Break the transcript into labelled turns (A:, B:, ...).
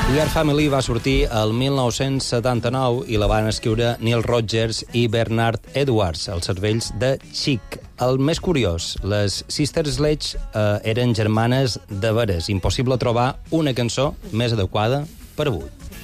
A: We Are Family va sortir el 1979 i la van escriure Neil Rogers i Bernard Edwards, els cervells de Chic. El més curiós, les Sister Sledge eren germanes de veres. Impossible trobar una cançó més adequada per avui.